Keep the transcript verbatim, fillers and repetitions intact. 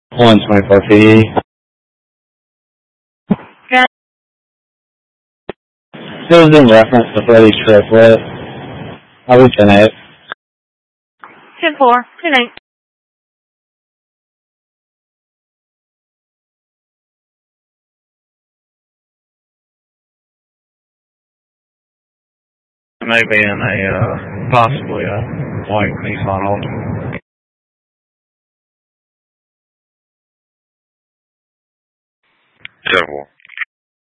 one twenty-four P E. Yeah. It was in reference to Freddie's triplet. I was in it. ten four. Good night. Maybe in a, uh, possibly a white Nissan Altima. Several.